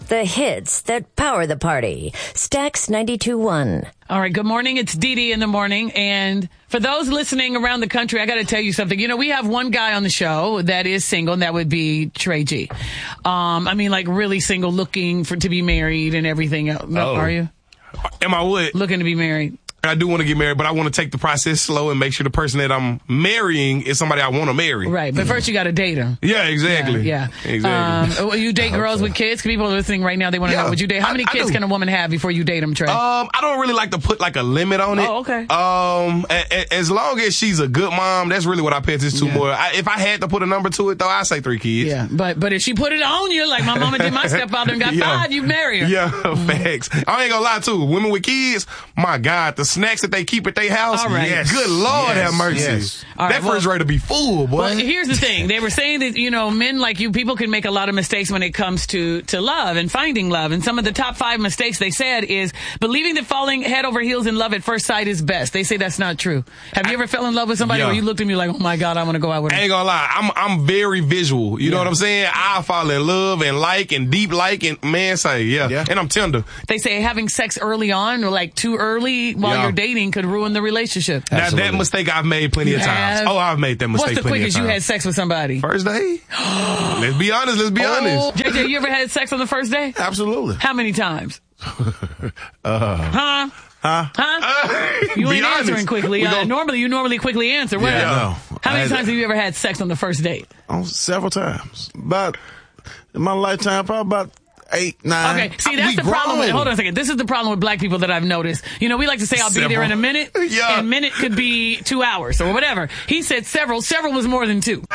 The hits that power the party. Stax 92.1. All right, good morning. It's Dee Dee in the morning. And for those listening around the country, I got to tell you something. You know, we have one guy on the show that is single, and that would be Trey G. I mean, like really single, looking to be married and everything else. Are you? Am I what? Looking to be married. I do want to get married, but I want to take the process slow and make sure the person that I'm marrying is somebody I want to marry. Right, but first you got to date him. Yeah, exactly. Yeah. Exactly. You date girls with kids? People are listening right now. They want to know, would you date? How many kids can a woman have before you date them, Trey? I don't really like to put like a limit on it. Oh, okay. As long as she's a good mom, that's really what I pay attention to more. If I had to put a number to it, though, I'd say 3 kids. Yeah, but if she put it on you, like my mama did my stepfather and got 5, you marry her. Yeah, facts. I ain't gonna lie, too. Women with kids, my God, the snacks that they keep at their house. All right. Yes. Good Lord, have mercy. Yes. That refrigerator be full, boy. Well, here's the thing. They were saying that, you know, men like you, people can make a lot of mistakes when it comes to love and finding love. And some of the top 5 mistakes they said is believing that falling head over heels in love at first sight is best. They say that's not true. Have you ever fell in love with somebody where you looked at me like, oh my God, I want to go out with him? I ain't gonna lie. I'm very visual. You know what I'm saying? I fall in love and deep like and man say, and I'm tender. They say having sex early on or like too early while you're dating could ruin the relationship. Now, that mistake I've made plenty of times. Oh, I've made that mistake plenty of times. What's the quickest you had sex with somebody? First day. Let's be honest. JJ, you ever had sex on the first day? Absolutely. How many times? Huh? You ain't answering quickly. You normally quickly answer. What? No. How many times have you ever had sex on the first date? Several times. About, in my lifetime, probably about 8, 9. Okay, see, that's the problem. Hold on a second. This is the problem with black people that I've noticed. You know, we like to say I'll be there in a minute. Yeah. And minute could be 2 hours or whatever. He said several. Several was more than 2.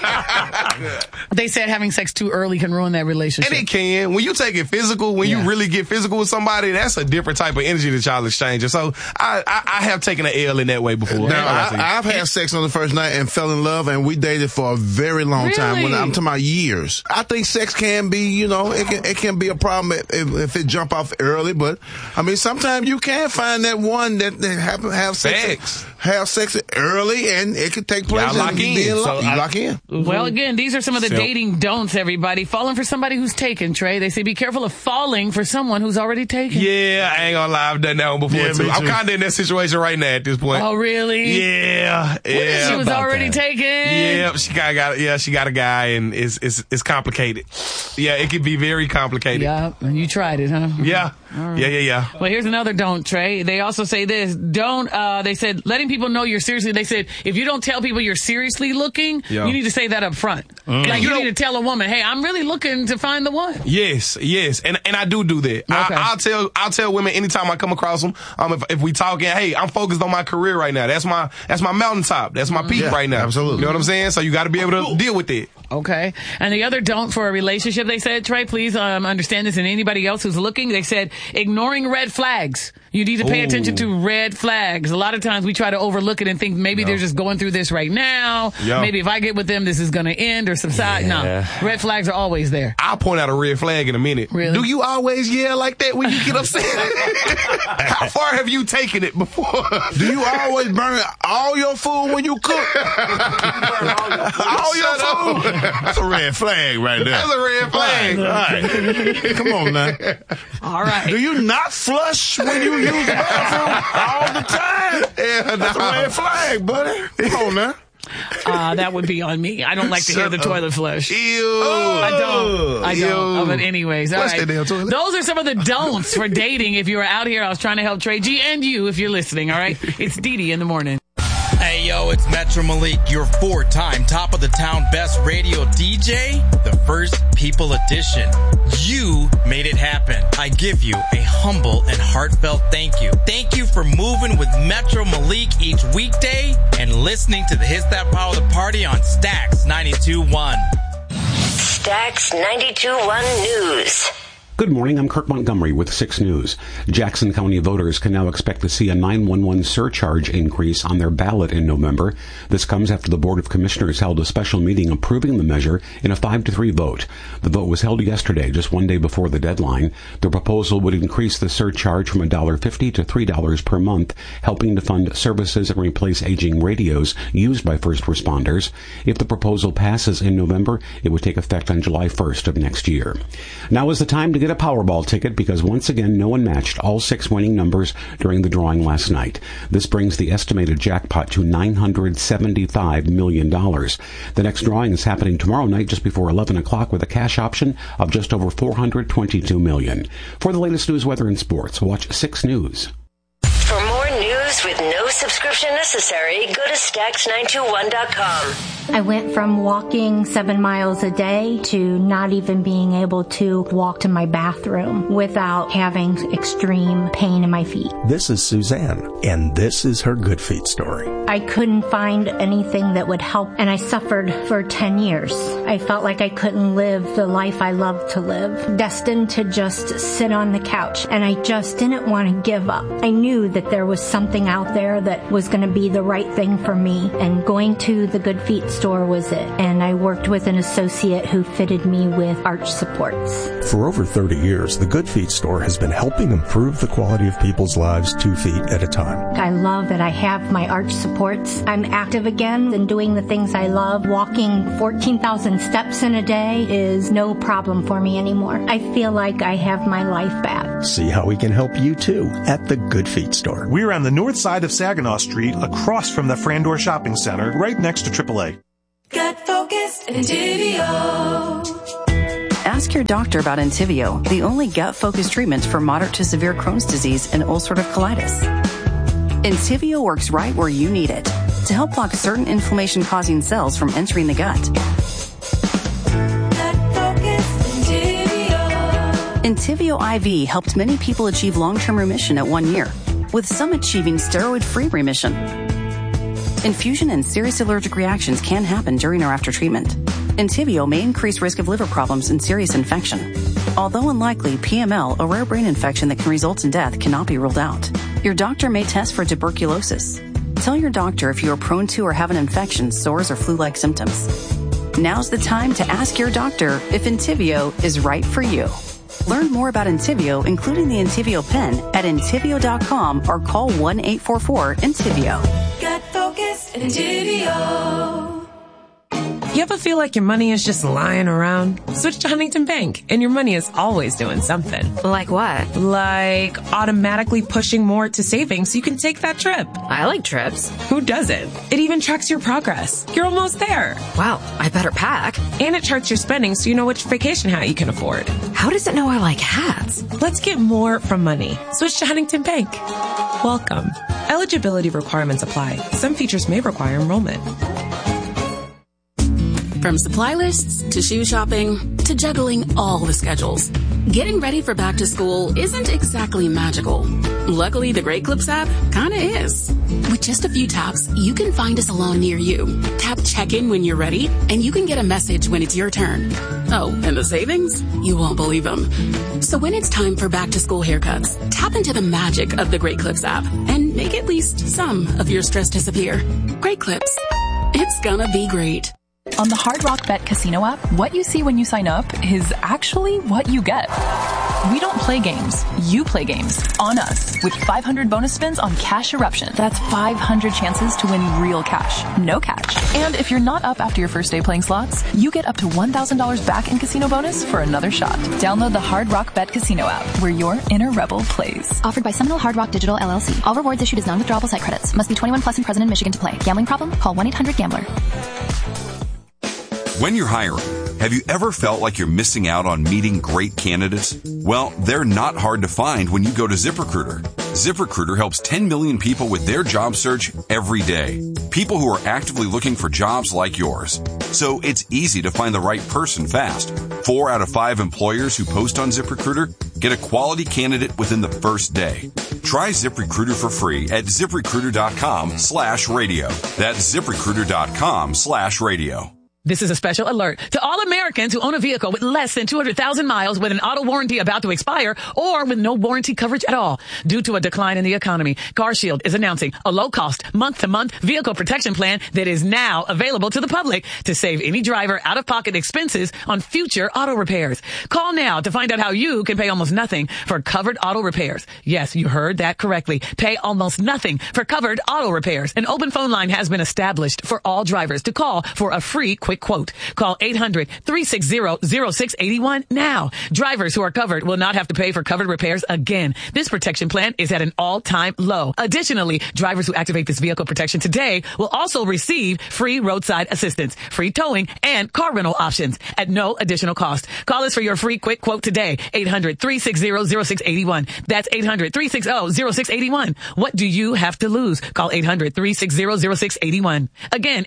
They said having sex too early can ruin that relationship. And it can. When you take it physical, when you really get physical with somebody, that's a different type of energy that y'all exchanging. So I have taken an L in that way before. Now, I've had sex on the first night and fell in love, and we dated for a very long time. When I'm talking about years. I think sex can be, you know, it can be a problem if it jump off early, but I mean, sometimes you can find that one that have sex early, and it could take place. You lock in. Well, again, these are some of the dating don'ts, everybody. Falling for somebody who's taken, Trey. They say be careful of falling for someone who's already taken. Yeah, I ain't gonna lie. I've done that one before, too. I'm kind of in that situation right now at this point. Oh, really? Yeah. She was already taken? Yeah, she got a guy, and it's complicated. Yeah, it could be very complicated. Yeah, you tried it, huh? Yeah. Right. Yeah. Well, here's another don't, Trey. They also say this. They said, letting people know you're seriously, they said, if you don't tell people you're seriously looking, you need to say that up front. Like, you need to tell a woman, hey, I'm really looking to find the one. Yes. And I do that. Okay. I'll tell women anytime I come across them, if we talking, hey, I'm focused on my career right now. That's my mountaintop. That's my peak right now. Absolutely. You know what I'm saying? So you got to be able to deal with it. Okay. And the other don't for a relationship, they said, Trey, please understand this, and anybody else who's looking, they said, ignoring red flags. You need to pay attention to red flags. A lot of times we try to overlook it and think maybe they're just going through this right now. Maybe if I get with them, this is going to end or subside. No. Red flags are always there. I'll point out a red flag in a minute. Really? Do you always yell like that when you get upset? How far have you taken it before? Do you always burn all your food when you cook? all your food? That's a red flag right there. That's a red flag. All right. Come on now. All right. Do you not flush when you use the bathroom all the time? Yeah, that's a red flag, buddy. Come on now. That would be on me. I don't like to hear the toilet flush. Ew. I don't. But anyways, all right. Those are some of the don'ts for dating. If you are out here, I was trying to help Trey G and you if you're listening, all right? It's Dee Dee in the morning. Hey, yo, it's Metro Malik, your 4-time top of the town best radio DJ, the First People Edition. You made it happen. I give you a humble and heartfelt thank you. Thank you for moving with Metro Malik each weekday and listening to the hits that power the party on Stax 92.1. Stax 92.1 News. Good morning, I'm Kirk Montgomery with 6 News. Jackson County voters can now expect to see a 911 surcharge increase on their ballot in November. This comes after the Board of Commissioners held a special meeting approving the measure in a 5-3 vote. The vote was held yesterday, just one day before the deadline. The proposal would increase the surcharge from $1.50 to $3 per month, helping to fund services and replace aging radios used by first responders. If the proposal passes in November, it would take effect on July 1st of next year. Now is the time to get a Powerball ticket because once again, no one matched all 6 winning numbers during the drawing last night. This brings the estimated jackpot to $975 million. The next drawing is happening tomorrow night just before 11 o'clock with a cash option of just over $422 million. For the latest news, weather, and sports, watch 6 News. For more news with no subscription necessary, go to Stax921.com. I went from walking 7 miles a day to not even being able to walk to my bathroom without having extreme pain in my feet. This is Suzanne, and this is her Good Feet story. I couldn't find anything that would help, and I suffered for 10 years. I felt like I couldn't live the life I loved to live, destined to just sit on the couch, and I just didn't want to give up. I knew that there was something out there that was going to be the right thing for me, and going to the Good Feet store was it. And I worked with an associate who fitted me with arch supports. For over 30 years, the Good Feet store has been helping improve the quality of people's lives 2 feet at a time. I love that I have my arch supports. I'm active again and doing the things I love. Walking 14,000 steps in a day is no problem for me anymore. I feel like I have my life back. See how we can help you too at the Good Feet store. We're on the north side of Saginaw Street, across from the Frandor Shopping Center, right next to AAA. Gut Focused Entivio. Ask your doctor about Entivio, the only gut-focused treatment for moderate to severe Crohn's disease and ulcerative colitis. Entivio works right where you need it to help block certain inflammation-causing cells from entering the gut. Entivio IV helped many people achieve long-term remission at 1 year, with some achieving steroid-free remission. Infusion and serious allergic reactions can happen during or after treatment. Entivio may increase risk of liver problems and serious infection. Although unlikely, PML, a rare brain infection that can result in death, cannot be ruled out. Your doctor may test for tuberculosis. Tell your doctor if you are prone to or have an infection, sores, or flu-like symptoms. Now's the time to ask your doctor if Entivio is right for you. Learn more about Entivio, including the Entivio pen, at Entivio.com or call 1-844-ENTIVIO. Gut Focused Entivio. You ever feel like your money is just lying around? Switch to Huntington Bank, and your money is always doing something. Like what? Like automatically pushing more to savings so you can take that trip. I like trips. Who doesn't? It even tracks your progress. You're almost there. Wow, I better pack. And it charts your spending so you know which vacation hat you can afford. How does it know I like hats? Let's get more from money. Switch to Huntington Bank. Welcome. Eligibility requirements apply. Some features may require enrollment. From supply lists to shoe shopping to juggling all the schedules, getting ready for back to school isn't exactly magical. Luckily, the Great Clips app kinda is. With just a few taps, you can find a salon near you. Tap check-in when you're ready, and you can get a message when it's your turn. Oh, and the savings? You won't believe them. So when it's time for back to school haircuts, tap into the magic of the Great Clips app and make at least some of your stress disappear. Great Clips. It's gonna be great. On the Hard Rock Bet Casino app, what you see when you sign up is actually what you get. We don't play games. You play games on us with 500 bonus spins on Cash Eruption. That's 500 chances to win real cash. No catch. And if you're not up after your first day playing slots, you get up to $1,000 back in casino bonus for another shot. Download the Hard Rock Bet Casino app where your inner rebel plays. Offered by Seminole Hard Rock Digital LLC. All rewards issued as non-withdrawable site credits. Must be 21 plus and present in Michigan to play. Gambling problem? Call 1-800-GAMBLER. When you're hiring, have you ever felt like you're missing out on meeting great candidates? Well, they're not hard to find when you go to ZipRecruiter. ZipRecruiter helps 10 million people with their job search every day. People who are actively looking for jobs like yours. So it's easy to find the right person fast. 4 out of 5 employers who post on ZipRecruiter get a quality candidate within the first day. Try ZipRecruiter for free at ZipRecruiter.com/radio. That's ZipRecruiter.com/radio. This is a special alert to all Americans who own a vehicle with less than 200,000 miles with an auto warranty about to expire or with no warranty coverage at all. Due to a decline in the economy, CarShield is announcing a low-cost, month-to-month vehicle protection plan that is now available to the public to save any driver out-of-pocket expenses on future auto repairs. Call now to find out how you can pay almost nothing for covered auto repairs. Yes, you heard that correctly. Pay almost nothing for covered auto repairs. An open phone line has been established for all drivers to call for a free quick quick quote. Call 800-360-0681 now. Drivers who are covered will not have to pay for covered repairs again. This protection plan is at an all-time low. Additionally, drivers who activate this vehicle protection today will also receive free roadside assistance, free towing, and car rental options at no additional cost. Call us for your free quick quote today. 800-360-0681. That's 800-360-0681. What do you have to lose? Call 800-360-0681. Again,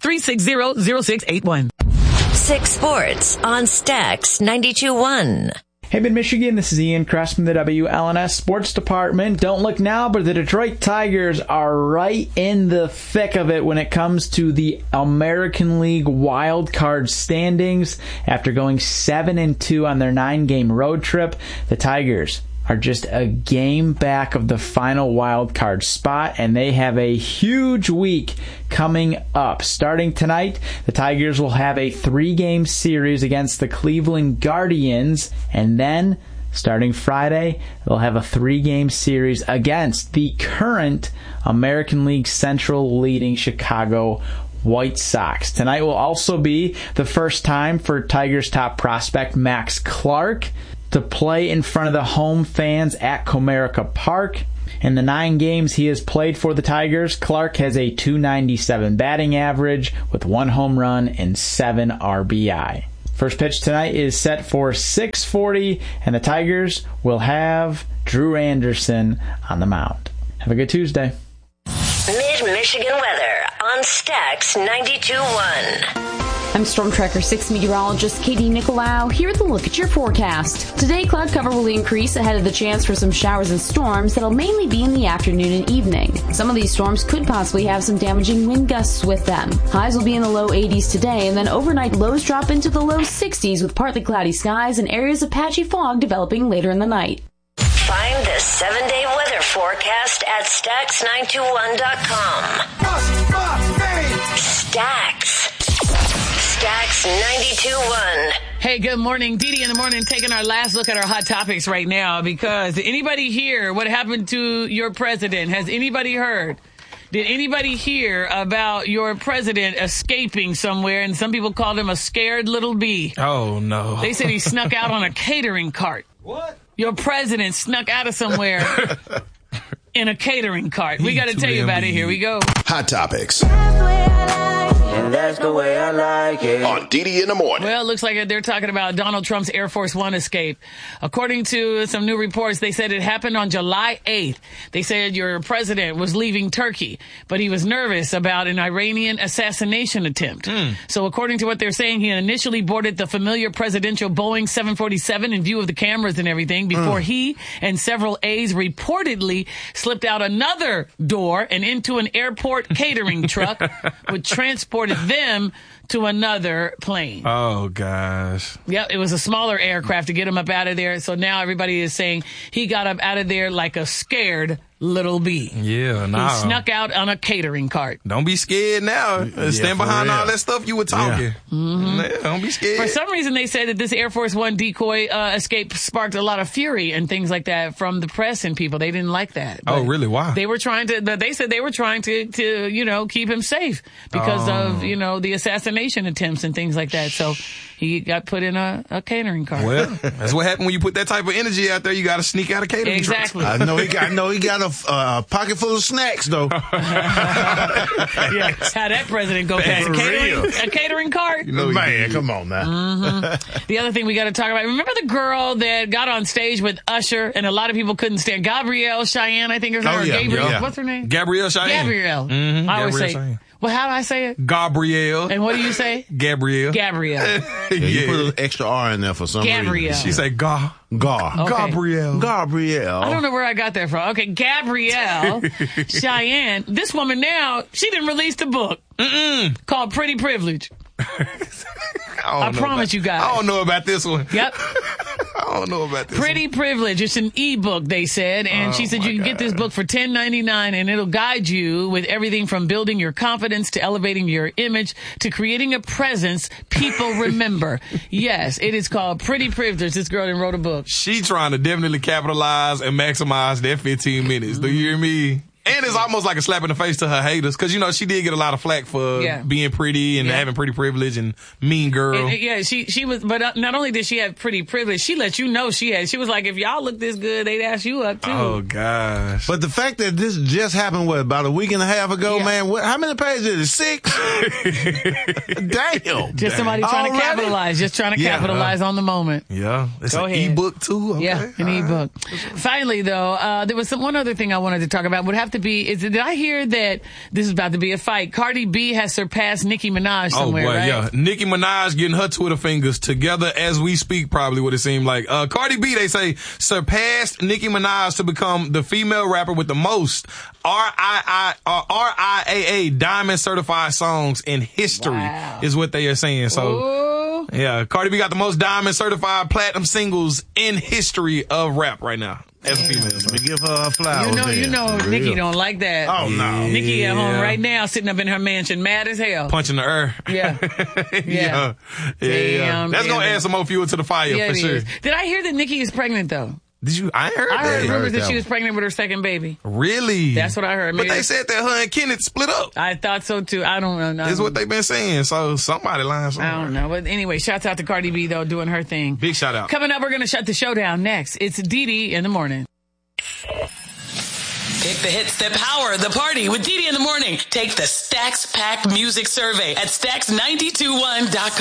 800-360-0681. 6 Sports on Stax 92.1. Hey, Mid-Michigan, this is Ian Kress from the WLNS Sports Department. Don't look now, but the Detroit Tigers are right in the thick of it when it comes to the American League wild card standings. After going 7-2 on their 9-game road trip, the Tigers are just a game back of the final wild card spot, and they have a huge week coming up. Starting tonight, the Tigers will have a 3-game series against the Cleveland Guardians, and then starting Friday, they'll have a 3-game series against the current American League Central leading Chicago White Sox. Tonight will also be the first time for Tigers top prospect Max Clark to play in front of the home fans at Comerica Park. In the 9 games he has played for the Tigers, Clark has a .297 batting average with 1 home run and 7 RBI. First pitch tonight is set for 6:40, and the Tigers will have Drew Anderson on the mound. Have a good Tuesday. Mid-Michigan weather on Stax 92.1. I'm Storm Tracker 6 meteorologist Katie Nicolau here with a look at your forecast. Today, cloud cover will increase ahead of the chance for some showers and storms that'll mainly be in the afternoon and evening. Some of these storms could possibly have some damaging wind gusts with them. Highs will be in the low 80s today, and then overnight lows drop into the low 60s with partly cloudy skies and areas of patchy fog developing later in the night. Find the 7-day weather forecast at Stax921.com. Stax 92.1. Hey, good morning. Dee Dee in the morning, taking our last look at our hot topics right now, because anybody hear what happened to your president? Has anybody heard? Did anybody hear about your president escaping somewhere? And some people called him a scared little bee. Oh, no. They said he snuck out on a catering cart. What? Your president snuck out of somewhere in a catering cart. We got to tell you about it. Here we go. Hot topics. And that's the way I like it. On Dee in the morning. Well, it looks like they're talking about Donald Trump's Air Force One escape. According to some new reports, they said it happened on July 8th. They said your president was leaving Turkey, but he was nervous about an Iranian assassination attempt. So according to what they're saying, he initially boarded the familiar presidential Boeing 747 in view of the cameras and everything before he and several aides reportedly slipped out another door and into an airport catering truck, which transported them to another plane. Oh, gosh. Yep, it was a smaller aircraft to get him up out of there. So now everybody is saying he got up out of there like a scared little bee. Yeah, nah. He snuck out on a catering cart. Don't be scared now. Stand behind all that stuff you were talking. Yeah. Mm-hmm. Don't be scared. For some reason, they said that this Air Force One decoy escape sparked a lot of fury and things like that from the press and people. They didn't like that. Oh, really? Why? They were trying to, they said they were trying to you know, keep him safe because of, you know, the assassination attempts and things like that. So he got put in a catering cart. Well, that's what happened when you put that type of energy out there. You got to sneak out of catering Exactly. I know he got a pocket full of snacks, though. Yeah, how that president go past a catering cart? You know, man, come on now. Mm-hmm. The other thing we got to talk about, remember the girl that got on stage with Usher and a lot of people couldn't stand? Gabrielle Cheyenne, I think is her. Oh, yeah, Gabrielle, yeah. What's her name? Gabrielle Cheyenne. Gabrielle. Mm-hmm. I always Gabrielle say, Cheyenne. well, how do I say it? Gabrielle. And what do you say? Gabrielle. Gabrielle. You put an extra R in there for some Gabrielle. reason. She said Okay. Gabrielle. Gabrielle. I don't know where I got that from. Okay, Gabrielle Cheyenne. This woman now, she didn't release the book called Pretty Privilege. I promise you guys. I don't know about this one. Yep. I don't know about this Pretty Privilege. It's an ebook, they said. And she said you can get this book for $10.99 and it'll guide you with everything from building your confidence to elevating your image to creating a presence people remember. Yes, it is called Pretty Privilege. This girl wrote a book. She trying to definitely capitalize and maximize that 15 minutes. Do you hear me? And it's almost like a slap in the face to her haters because, you know, she did get a lot of flack for being pretty and having pretty privilege and mean girl. And, she was, but not only did she have pretty privilege, she let you know she was like, if y'all look this good, they'd ask you up too. Oh, gosh. But the fact that this just happened, about a week and a half ago, man, how many pages is it? 6? Damn. Just somebody trying to capitalize. Just trying to capitalize on the moment. Yeah. It's an ebook too. Okay. Yeah, an ebook. Finally, though, there was one other thing I wanted to talk about. Would have to be, did I hear that this is about to be a fight? Cardi B has surpassed Nicki Minaj somewhere, right? Yeah. Nicki Minaj getting her Twitter fingers together as we speak, probably what it seemed like. Cardi B, they say, surpassed Nicki Minaj to become the female rapper with the most RIAA Diamond certified songs in history is what they are saying. So, yeah, Cardi B got the most Diamond certified platinum singles in history of rap right now. As a female. Let me give her a flower. You know, Nicki don't like that. Oh, no. Nicki at home right now, sitting up in her mansion, mad as hell. Punching the air. Yeah. That's going to add some more fuel to the fire for sure. Is. Did I hear that Nicki is pregnant, though? Did you? I heard that. I heard rumors that she was pregnant with her second baby. Really? That's what I heard. Maybe but they said that her and Kenneth split up. I thought so too. I don't know. That's what they've been saying. So somebody lying somewhere. I don't know. But anyway, shouts out to Cardi B though, doing her thing. Big shout out. Coming up, we're going to shut the show down next. It's Dee in the morning. Pick the hits that power the party with Dee in the morning. Take the Stacks Pack Music Survey at Stacks921.com.